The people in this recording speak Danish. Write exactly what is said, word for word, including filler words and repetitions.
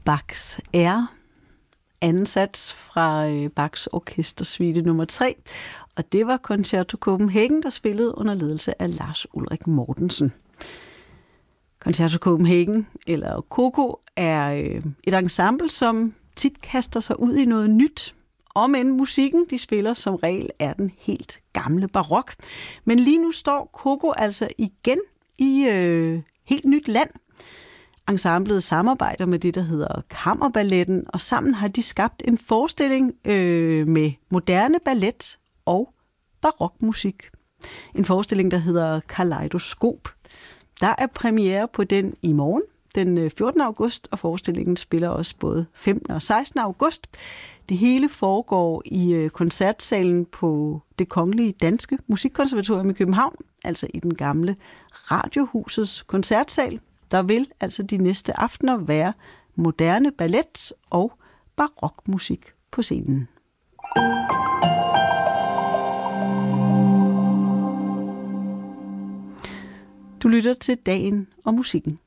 Bachs R, anden sats fra Bachs orkestersuite nummer tre, og det var Concerto Copenhagen, der spillede under ledelse af Lars Ulrik Mortensen. Concerto Copenhagen, eller CoCo, er et ensemble, som tit kaster sig ud i noget nyt. Om end musikken, de spiller som regel, er den helt gamle barok. Men lige nu står CoCo altså igen i øh, helt nyt land. Ensemblet samarbejder med det, der hedder Kammerballetten, og sammen har de skabt en forestilling øh, med moderne ballet og barokmusik. En forestilling, der hedder Kaleidoskop. Der er premiere på den i morgen, den fjortende august, og forestillingen spiller også både femtende og sekstende august. Det hele foregår i koncertsalen på Det Kongelige Danske Musikkonservatorium i København, altså i den gamle Radiohusets koncertsal. Der vil altså de næste aftener være moderne ballet og barokmusik på scenen. Du lytter til Dagen og musikken.